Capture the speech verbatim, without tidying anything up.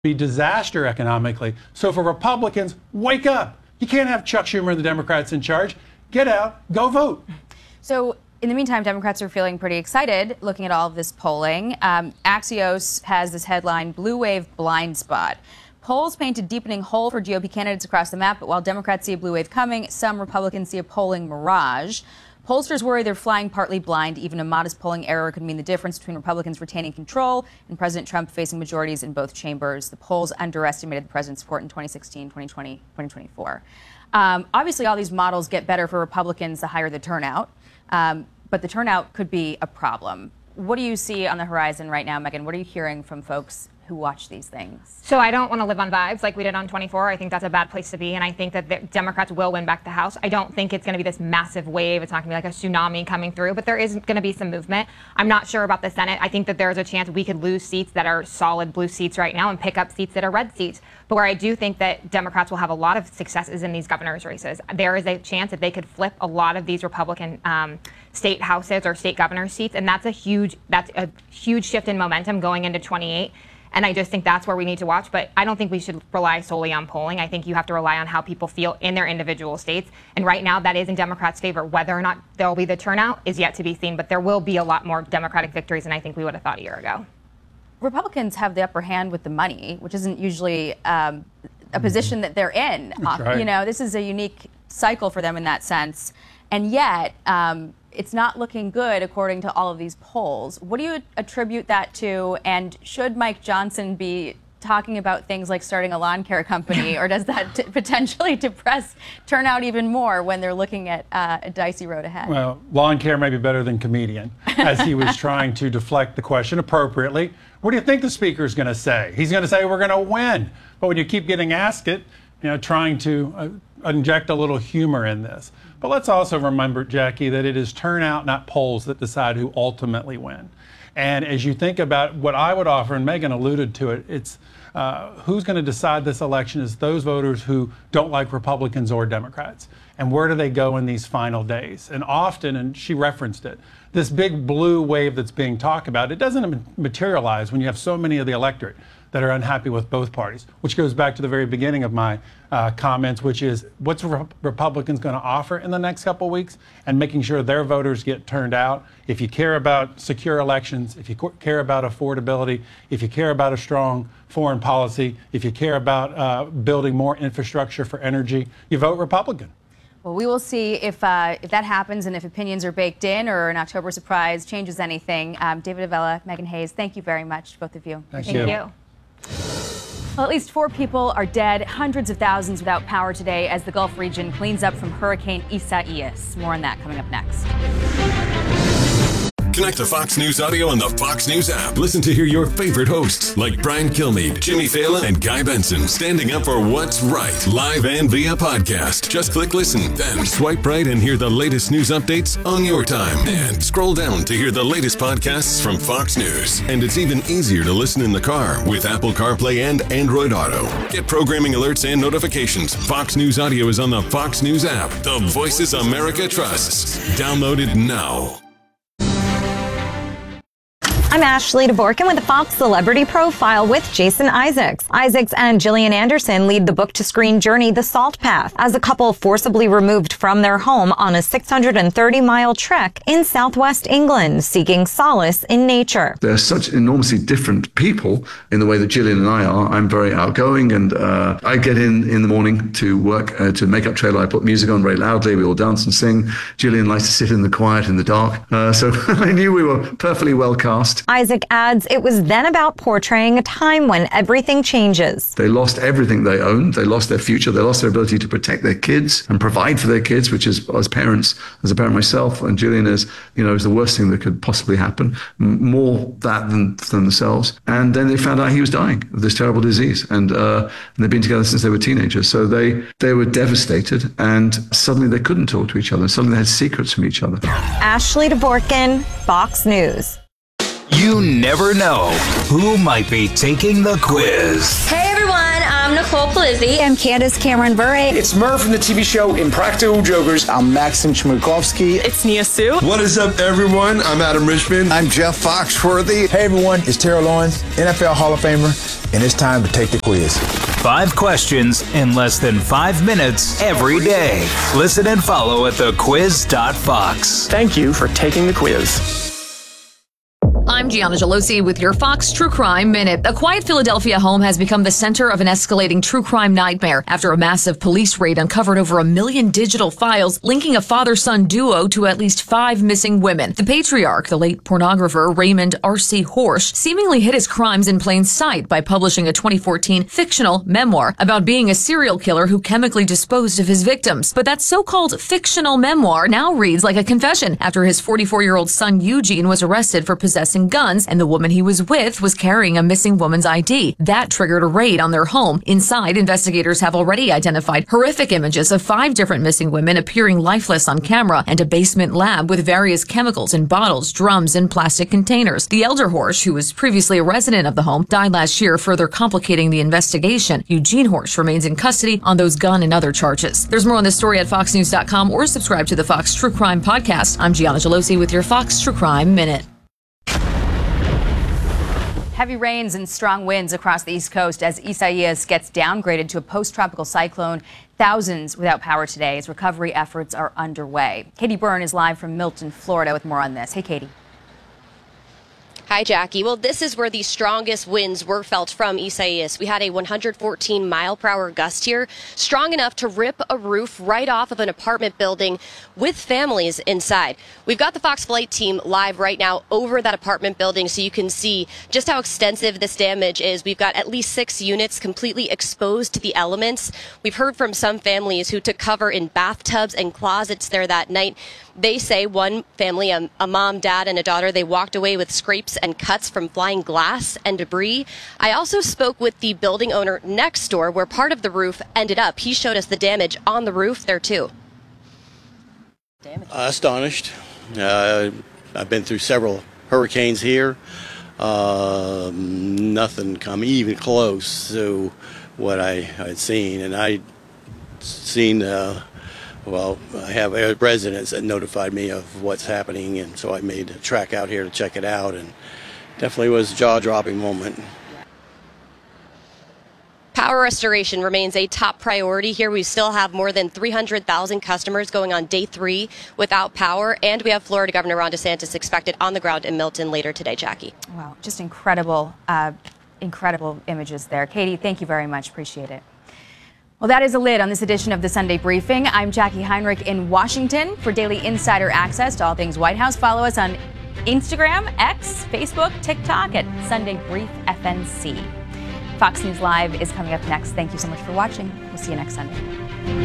be disaster economically. So for Republicans, wake up. You can't have Chuck Schumer and the Democrats in charge. Get out, go vote. So in the meantime, Democrats are feeling pretty excited looking at all of this polling. Um, Axios has this headline, Blue Wave Blind Spot. Polls paint a deepening hole for G O P candidates across the map, but while Democrats see a blue wave coming, some Republicans see a polling mirage. Pollsters worry they're flying partly blind. Even a modest polling error could mean the difference between Republicans retaining control and President Trump facing majorities in both chambers. The polls underestimated the president's support in twenty sixteen, twenty twenty, twenty twenty-four. Um, obviously, all these models get better for Republicans the higher the turnout, um, but the turnout could be a problem. What do you see on the horizon right now, Megan? What are you hearing from folks who watch these things? So I don't want to live on vibes like we did on twenty-four. I think that's a bad place to be, and I think that the Democrats will win back the House. I don't think it's going to be this massive wave. It's not going to be like a tsunami coming through, but there is going to be some movement. I'm not sure about the Senate. I think that there's a chance we could lose seats that are solid blue seats right now and pick up seats that are red seats. But where I do think that Democrats will have a lot of successes in these governor's races, there is a chance that they could flip a lot of these Republican um, state houses or state governor seats, and that's a huge that's a huge shift in momentum going into twenty-eight. And I just think that's where we need to watch. But I don't think we should rely solely on polling. I think you have to rely on how people feel in their individual states. And right now, that is in Democrats' favor. Whether or not there will be the turnout is yet to be seen. But there will be a lot more Democratic victories than I think we would have thought a year ago. Republicans have the upper hand with the money, which isn't usually um, a position that they're in. That's right. You know, this is a unique cycle for them in that sense. And yet, um, it's not looking good according to all of these polls. What do you attribute that to? And should Mike Johnson be talking about things like starting a lawn care company, or does that t- potentially depress turnout even more when they're looking at uh, a dicey road ahead? Well, lawn care may be better than comedian, as he was trying to deflect the question appropriately. What do you think the speaker's going to say? He's going to say we're going to win. But when you keep getting asked it, you know, trying to uh, inject a little humor in this. But let's also remember, Jackie, that it is turnout, not polls, that decide who ultimately win. And as you think about what I would offer, and Megan alluded to it, it's uh, who's going to decide this election is those voters who don't like Republicans or Democrats. And where do they go in these final days? And often, and she referenced it, this big blue wave that's being talked about, it doesn't materialize when you have so many of the electorate that are unhappy with both parties, which goes back to the very beginning of my uh, comments, which is what's Re- Republicans going to offer in the next couple of weeks and making sure their voters get turned out. If you care about secure elections, if you co- care about affordability, if you care about a strong foreign policy, if you care about uh, building more infrastructure for energy, you vote Republican. Well, we will see if uh, if that happens and if opinions are baked in or an October surprise changes anything. Um, David Avella, Megan Hayes, thank you very much, both of you. Thank, Thank you. you. Well, at least four people are dead, hundreds of thousands without power today as the Gulf region cleans up from Hurricane Isaias. More on that coming up next. Connect to Fox News Audio on the Fox News app. Listen to hear your favorite hosts like Brian Kilmeade, Jimmy Fallon, and Guy Benson standing up for what's right, live and via podcast. Just click listen, then swipe right and hear the latest news updates on your time. And scroll down to hear the latest podcasts from Fox News. And it's even easier to listen in the car with Apple CarPlay and Android Auto. Get programming alerts and notifications. Fox News Audio is on the Fox News app. The voices America trusts. Download it now. I'm Ashley DeBorkin with the Fox Celebrity Profile with Jason Isaacs. Isaacs and Gillian Anderson lead the book-to-screen journey The Salt Path as a couple forcibly removed from their home on a six hundred thirty mile trek in southwest England, seeking solace in nature. They're such enormously different people in the way that Gillian and I are. I'm very outgoing, and uh, I get in in the morning to work, uh, to make up trailer. I put music on very loudly. We all dance and sing. Gillian likes to sit in the quiet, in the dark. Uh, so I knew we were perfectly well cast. Isaac adds it was then about portraying a time when everything changes. They lost everything they owned. They lost their future. They lost their ability to protect their kids and provide for their kids, which is, as parents, as a parent myself, and Gillian is, you know, is the worst thing that could possibly happen. More that than, than themselves. And then they found out he was dying of this terrible disease. And, uh, and they've been together since they were teenagers. So they, they were devastated, and suddenly they couldn't talk to each other. Suddenly they had secrets from each other. Ashley DeBorkin, Fox News. You never know who might be taking the quiz. Hey everyone, um, I'm Nicole Palizzi. I'm Candace Cameron Bure. It's Murph from the T V show Impractical Jokers. I'm Maxim Chmerkovskiy. It's Nia Sue. What is up, everyone? I'm Adam Richmond. I'm Jeff Foxworthy. Hey, everyone. It's Terrell Owens, N F L Hall of Famer, and it's time to take the quiz. Five questions in less than five minutes every day. Listen and follow at the quiz dot fox. Thank you for taking the quiz. I'm Gianna Gelosi with your Fox True Crime Minute. A quiet Philadelphia home has become the center of an escalating true crime nightmare after a massive police raid uncovered over a million digital files linking a father-son duo to at least five missing women. The patriarch, the late pornographer Raymond R C Horsch, seemingly hid his crimes in plain sight by publishing a twenty fourteen fictional memoir about being a serial killer who chemically disposed of his victims. But that so-called fictional memoir now reads like a confession after his forty-four-year-old son Eugene was arrested for possessing guns, and the woman he was with was carrying a missing woman's I D. That triggered a raid on their home. Inside, investigators have already identified horrific images of five different missing women appearing lifeless on camera and a basement lab with various chemicals in bottles, drums, and plastic containers. The elder Horsch, who was previously a resident of the home, died last year, further complicating the investigation. Eugene Horsch remains in custody on those gun and other charges. There's more on this story at fox news dot com or subscribe to the Fox True Crime Podcast. I'm Gianna Gelosi with your Fox True Crime Minute. Heavy rains and strong winds across the East Coast as Isaias gets downgraded to a post-tropical cyclone. Thousands without power today as recovery efforts are underway. Katie Byrne is live from Milton, Florida with more on this. Hey, Katie. Hi, Jackie. Well, this is where the strongest winds were felt from Isaias. We had a one hundred fourteen mile per hour gust here, strong enough to rip a roof right off of an apartment building with families inside. We've got the Fox Flight team live right now over that apartment building so you can see just how extensive this damage is. We've got at least six units completely exposed to the elements. We've heard from some families who took cover in bathtubs and closets there that night. They say one family, a, a mom, dad, and a daughter, they walked away with scrapes and cuts from flying glass and debris. I also spoke with the building owner next door where part of the roof ended up. He showed us the damage on the roof there, too. Uh, astonished. Uh, I've been through several hurricanes here. Uh, nothing come even close to what I had seen. And I seen... Uh, Well, I have residents that notified me of what's happening, and so I made a trek out here to check it out, and definitely was a jaw-dropping moment. Power restoration remains a top priority here. We still have more than three hundred thousand customers going on day three without power, and we have Florida Governor Ron DeSantis expected on the ground in Milton later today, Jackie. Wow, just incredible, uh, incredible images there. Katie, thank you very much. Appreciate it. Well, that is a lid on this edition of the Sunday Briefing. I'm Jackie Heinrich in Washington. For daily insider access to all things White House, follow us on Instagram, X, Facebook, TikTok at Sunday Brief F N C. Fox News Live is coming up next. Thank you so much for watching. We'll see you next Sunday.